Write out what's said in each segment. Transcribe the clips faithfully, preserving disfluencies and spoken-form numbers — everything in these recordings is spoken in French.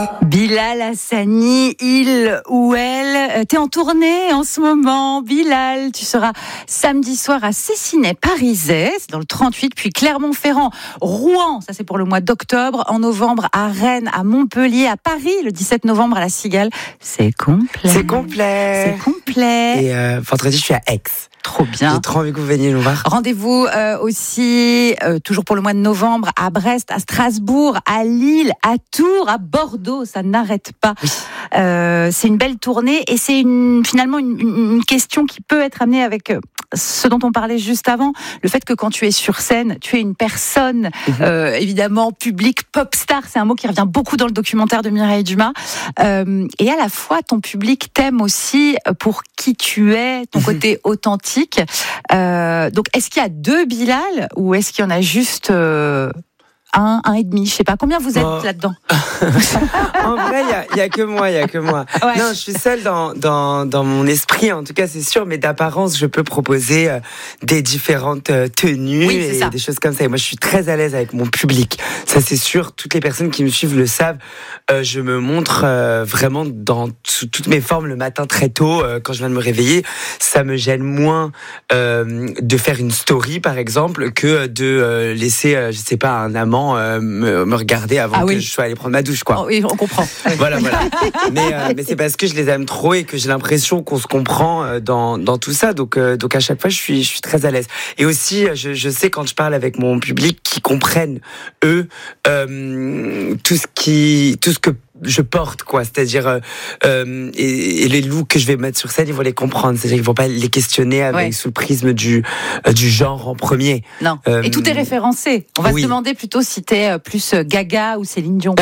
Bilal Hassani, il ou elle, t'es en tournée en ce moment. Bilal, tu seras samedi soir à Cessinet-Parizet, c'est dans le trente-huit, puis Clermont-Ferrand, Rouen, ça c'est pour le mois d'octobre, en novembre à Rennes, à Montpellier, à Paris, le dix-sept novembre à la Cigale. C'est complet. C'est complet. C'est complet. Et euh, vendredi, je suis à Aix. Trop bien. J'ai trop envie que vous veniez nous voir. Rendez-vous euh, aussi, euh, toujours pour le mois de novembre, à Brest, à Strasbourg, à Lille, à Tours, à Bordeaux. Ça n'arrête pas. Oui. Euh, c'est une belle tournée et c'est une, finalement une, une question qui peut être amenée avec euh, ce dont on parlait juste avant. Le fait que quand tu es sur scène, tu es une personne, mmh. euh, évidemment, publique, pop star. C'est un mot qui revient beaucoup dans le documentaire de Mireille Dumas. Euh, et à la fois, ton public t'aime aussi pour qui tu es, ton mmh. côté authentique. Euh, donc, est-ce qu'il y a deux Bilal ou est-ce qu'il y en a juste euh, un, un et demi? Je sais pas. Combien vous êtes oh. là-dedans? En vrai, il y a, y a que moi, il y a que moi. Ouais. Non, je suis seule dans dans dans mon esprit, en tout cas, c'est sûr. Mais d'apparence, je peux proposer euh, des différentes euh, tenues oui, et ça. des choses comme ça. Et moi, je suis très à l'aise avec mon public. Ça, c'est sûr. Toutes les personnes qui me suivent le savent. Euh, je me montre euh, vraiment dans t- toutes mes formes le matin très tôt euh, quand je viens de me réveiller. Ça me gêne moins euh, de faire une story, par exemple, que de euh, laisser, euh, je sais pas, un amant euh, me, me regarder avant ah, que oui. je sois allée prendre ma douche, quoi. Oh, oui, on comprend. Voilà, voilà. Mais, euh, mais c'est parce que je les aime trop et que j'ai l'impression qu'on se comprend euh, dans dans tout ça. Donc euh, donc à chaque fois, je suis je suis très à l'aise. Et aussi, je je sais quand je parle avec mon public qu'ils comprennent eux euh, tout ce qui tout ce que je porte, quoi. C'est-à-dire euh, euh, et, et les looks que je vais mettre sur scène, ils vont les comprendre. C'est-à-dire qu'ils vont pas les questionner avec ouais. sous le prisme du euh, du genre en premier. Non. Euh, et tout est référencé. On va oui. se demander plutôt si t'es plus Gaga ou Céline Dion.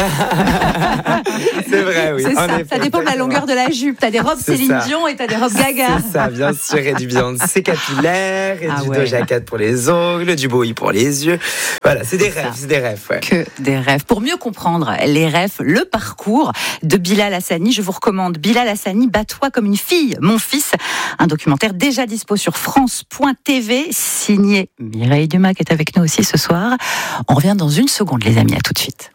C'est vrai, oui. C'est ça. Effet, ça dépend de la longueur de la jupe. T'as des robes c'est Céline ça. Dion et t'as des robes Gaga. C'est ça, bien sûr. Et du Beyoncé capillaire, et ah du ouais. Doja Cat pour les ongles, du Bowie pour les yeux. Voilà, c'est des c'est rêves, ça. c'est des rêves. Ouais. Que des rêves. Pour mieux comprendre les rêves, le parcours de Bilal Hassani, je vous recommande Bilal Hassani, Bats-toi comme une fille, mon fils, un documentaire déjà dispo sur France point T V, signé Mireille Dumas qui est avec nous aussi ce soir. On revient dans une seconde les amis, à tout de suite.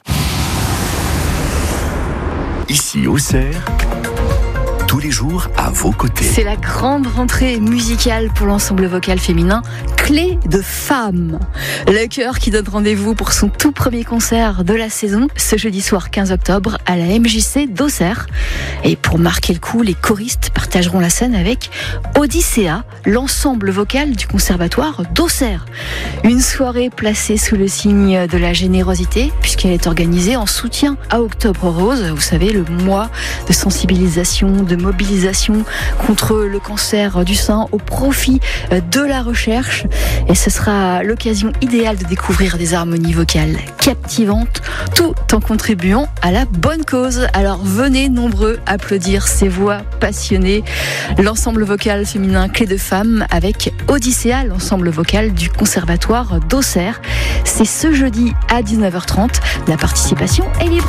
Ici Auxerre, tous les jours à vos côtés. C'est la grande rentrée musicale pour l'ensemble vocal féminin Clé de Femme. Le chœur qui donne rendez-vous pour son tout premier concert de la saison ce jeudi soir quinze octobre à la M J C d'Auxerre. Et pour marquer le coup, les choristes partageront la scène avec Odyssea, l'ensemble vocal du conservatoire d'Auxerre. Une soirée placée sous le signe de la générosité puisqu'elle est organisée en soutien à Octobre Rose. Vous savez, le mois de sensibilisation, de mobilisation contre le cancer du sein au profit de la recherche. Et ce sera l'occasion idéale de découvrir des harmonies vocales captivantes, tout en contribuant à la bonne cause. Alors venez nombreux applaudir ces voix passionnées. L'ensemble vocal féminin Clé de Femme avec Odyssea, l'ensemble vocal du conservatoire d'Auxerre. C'est ce jeudi à dix-neuf heures trente. La participation est libre.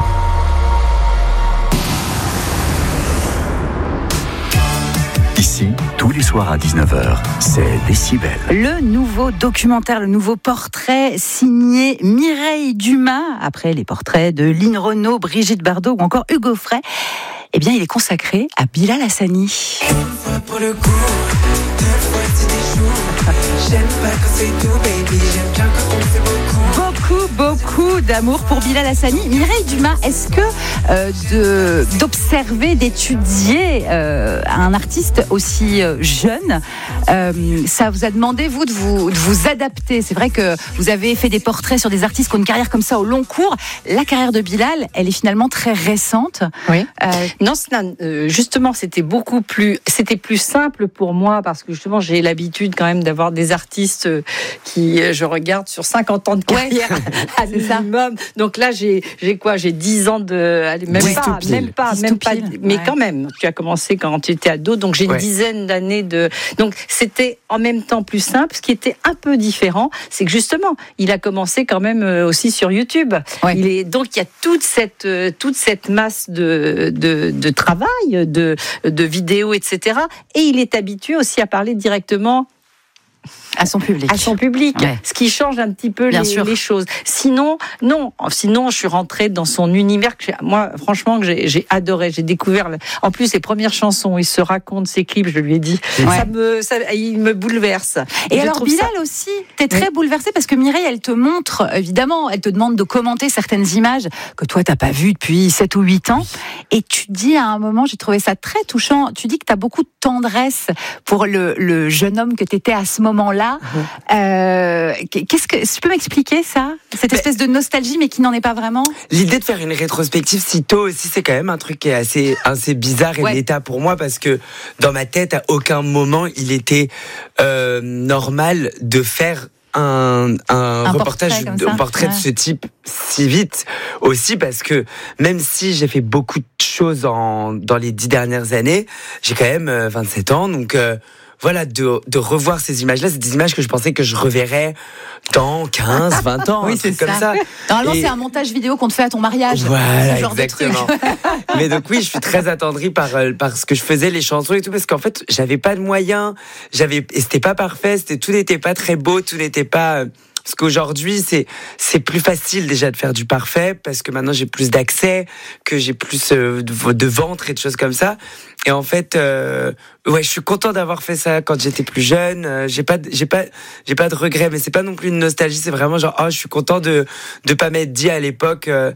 Ici, tous les soirs à dix-neuf heures, c'est Décibel. Le nouveau documentaire, le nouveau portrait signé Mireille Dumas, après les portraits de Line Renaud, Brigitte Bardot ou encore Hugo Frey, eh bien il est consacré à Bilal Hassani. Une fois pour le coup, deux fois c'est des jours. J'aime pas quand c'est tout, baby, j'aime bien quand on fait beaucoup. Beaucoup, beaucoup d'amour pour Bilal Hassani. Mireille Dumas, est-ce que euh, de, d'observer, d'étudier euh, un artiste aussi euh, jeune, euh, ça vous a demandé, vous, de vous, de vous adapter? C'est vrai que vous avez fait des portraits sur des artistes qui ont une carrière comme ça au long cours. La carrière de Bilal, elle est finalement très récente. Oui. Euh, non, euh, justement, c'était beaucoup plus, c'était plus simple pour moi parce que justement, j'ai l'habitude quand même d'avoir des artistes qui, je regarde sur cinquante ans de carrière. Ouais. À minimum. Donc là, j'ai, j'ai quoi? J'ai dix ans de. Allez, même, oui, pas, même pas, même pas, même pas. Mais ouais. Quand même, tu as commencé quand tu étais ado, donc j'ai une ouais. dizaine d'années de. Donc c'était en même temps plus simple. Ce qui était un peu différent, c'est que justement, il a commencé quand même aussi sur YouTube. Ouais. Il est, donc il y a toute cette, toute cette masse de, de, de travail, de, de vidéos, et cetera. Et il est habitué aussi à parler directement à son public. À son public, ouais. Ce qui change un petit peu les, les choses. Sinon, non. Sinon, je suis rentrée dans son univers que j'ai, moi, franchement, que j'ai, j'ai adoré. J'ai découvert. Le... En plus, ses premières chansons, il se raconte ses clips. Je lui ai dit, ouais. ça me, ça, il me bouleverse. Et, Et alors, Bilal ça... aussi, t'es très oui. bouleversée parce que Mireille, elle te montre, évidemment, elle te demande de commenter certaines images que toi, t'as pas vues depuis sept ou huit ans. Et tu dis à un moment, j'ai trouvé ça très touchant. Tu dis que t'as beaucoup de tendresse pour le, le jeune homme que t'étais à ce moment-là. Mmh. Euh, qu'est-ce que tu peux m'expliquer ça, cette espèce de nostalgie, mais qui n'en est pas vraiment? L'idée de faire une rétrospective si tôt aussi, c'est quand même un truc qui est assez, assez bizarre et ouais. méta pour moi, parce que dans ma tête, à aucun moment, il était euh, normal de faire un, un, un reportage, portrait, un portrait ouais. de ce type si vite, aussi parce que même si j'ai fait beaucoup de choses en, dans les dix dernières années, j'ai quand même euh, vingt-sept ans, donc euh, voilà, de, de revoir ces images-là, c'est des images que je pensais que je reverrais dans quinze, vingt ans, oui, c'est comme ça. ça. Normalement, et... c'est un montage vidéo qu'on te fait à ton mariage. Voilà, ce genre exactement. De truc. Mais donc oui, je suis très attendrie par, par ce que je faisais, les chansons et tout, parce qu'en fait, j'avais pas de moyens, j'avais, et c'était pas parfait, c'était, tout n'était pas très beau, tout n'était pas... Parce qu'aujourd'hui, c'est, c'est plus facile déjà de faire du parfait, parce que maintenant j'ai plus d'accès, que j'ai plus euh, de, de ventre et de choses comme ça. Et en fait, euh, ouais, je suis content d'avoir fait ça quand j'étais plus jeune. Euh, j'ai pas, j'ai pas, j'ai pas de regrets, mais c'est pas non plus une nostalgie. C'est vraiment genre, oh, je suis content de de pas m'être dit à l'époque. Euh,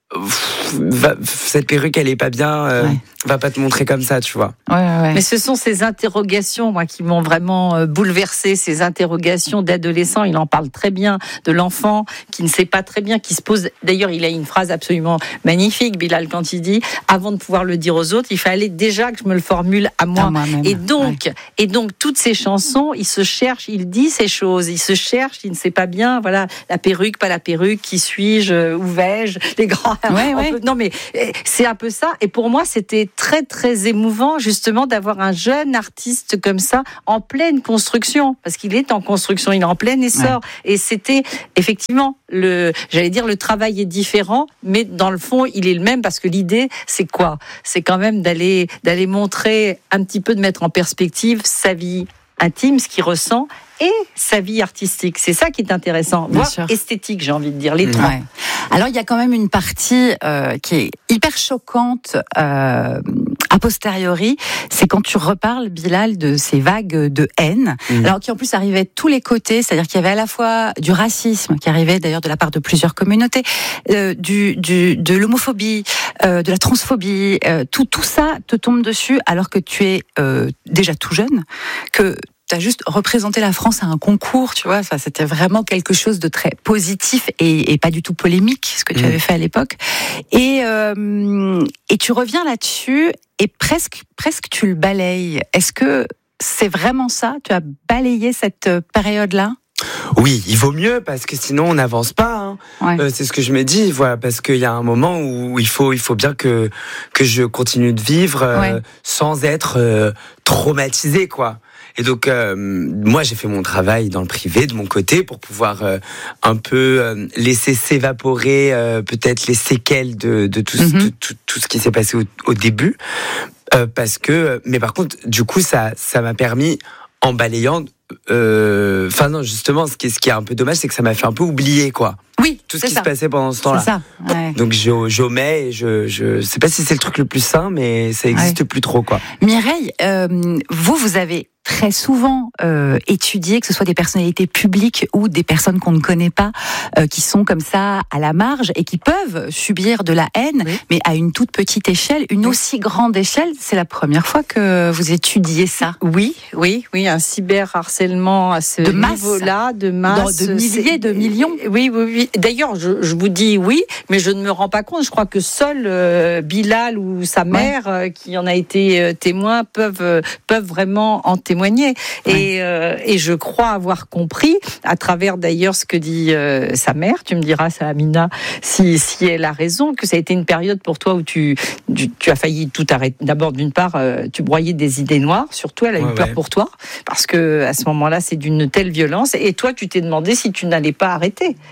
Va, cette perruque elle est pas bien, euh, ouais. va pas te montrer comme ça, tu vois. Ouais, ouais. Mais ce sont ces interrogations, moi, qui m'ont vraiment euh, bouleversée, ces interrogations d'adolescent. Il en parle très bien, de l'enfant qui ne sait pas très bien, qui se pose. D'ailleurs, il a une phrase absolument magnifique, Bilal, quand il dit, avant de pouvoir le dire aux autres, il fallait déjà que je me le formule à moi. À moi-même. Et donc, ouais. et donc, toutes ces chansons, il se cherche, il dit ces choses, il se cherche, il ne sait pas bien, voilà, la perruque, pas la perruque, qui suis-je, où vais-je, les grands. Ouais, ouais. Peut, non, mais c'est un peu ça. Et pour moi, c'était très, très émouvant, justement, d'avoir un jeune artiste comme ça, en pleine construction. Parce qu'il est en construction, il est en plein essor. Ouais. Et c'était, effectivement, le, j'allais dire, le travail est différent, mais dans le fond, il est le même, parce que l'idée, c'est quoi? C'est quand même d'aller, d'aller montrer un petit peu, de mettre en perspective sa vie intime, ce qu'il ressent, et sa vie artistique. C'est ça qui est intéressant, voire esthétique, j'ai envie de dire, les trois. Ouais. Alors, il y a quand même une partie euh, qui est hyper choquante euh, a posteriori, c'est quand tu reparles, Bilal, de ces vagues de haine, mmh. alors qui en plus arrivaient de tous les côtés, c'est-à-dire qu'il y avait à la fois du racisme, qui arrivait d'ailleurs de la part de plusieurs communautés, euh, du, du, de l'homophobie, euh, de la transphobie, euh, tout, tout ça te tombe dessus alors que tu es euh, déjà tout jeune, que t'as juste représenté la France à un concours, tu vois. Enfin, c'était vraiment quelque chose de très positif et, et pas du tout polémique, ce que tu mmh. avais fait à l'époque. Et, euh, et tu reviens là-dessus et presque, presque tu le balayes. Est-ce que c'est vraiment ça? Tu as balayé cette période-là? Oui, il vaut mieux parce que sinon on n'avance pas. Hein. Ouais. Euh, c'est ce que je me dis, voilà, parce qu'il y a un moment où il faut, il faut bien que que je continue de vivre euh, ouais. sans être euh, traumatisé, quoi. Et donc, euh, moi, j'ai fait mon travail dans le privé, de mon côté, pour pouvoir euh, un peu euh, laisser s'évaporer euh, peut-être les séquelles de, de, tout, mm-hmm. de tout, tout ce qui s'est passé au, au début. Euh, parce que, mais par contre, du coup, ça, ça m'a permis, en balayant... Enfin euh, non, justement, ce qui, est, ce qui est un peu dommage, c'est que ça m'a fait un peu oublier, quoi. Oui, tout ce qui ça. se passait pendant ce temps-là. C'est ça. Ouais. Donc j'omets, et je, je sais pas si c'est le truc le plus sain, mais ça existe ouais. plus trop, quoi. Mireille, euh, vous, vous avez très souvent euh, étudié, que ce soit des personnalités publiques ou des personnes qu'on ne connaît pas, euh, qui sont comme ça à la marge et qui peuvent subir de la haine, oui. mais à une toute petite échelle, une oui. aussi grande échelle. C'est la première fois que vous étudiez ça. Oui, oui, oui, un cyberharcèlement à ce de niveau-là, de masse, de milliers, de millions. Oui, oui, oui. D'ailleurs, je, je vous dis oui, mais je ne me rends pas compte. Je crois que seul euh, Bilal ou sa mère, ouais. euh, qui en a été euh, témoin, peuvent euh, peuvent vraiment en témoigner. Ouais. Et, euh, et je crois avoir compris, à travers d'ailleurs ce que dit euh, sa mère, tu me diras, ça, Amina, si, si elle a raison, que ça a été une période pour toi où tu, tu, tu as failli tout arrêter. D'abord, d'une part, euh, tu broyais des idées noires, surtout elle a ouais, eu peur ouais. pour toi, parce que à ce moment-là, c'est d'une telle violence. Et toi, tu t'es demandé si tu n'allais pas arrêter à un moment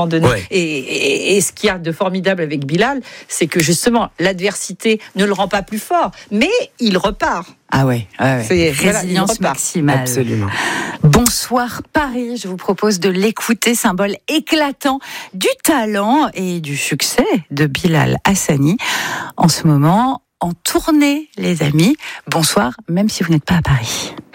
donné. Ouais. Et, et, et ce qu'il y a de formidable avec Bilal, c'est que justement, l'adversité ne le rend pas plus fort, mais il repart. Ah ouais, ouais, ouais. C'est résilience voilà, maximale. Absolument. Bonsoir Paris, je vous propose de l'écouter, symbole éclatant du talent et du succès de Bilal Hassani. En ce moment, en tournée, les amis. Bonsoir, même si vous n'êtes pas à Paris.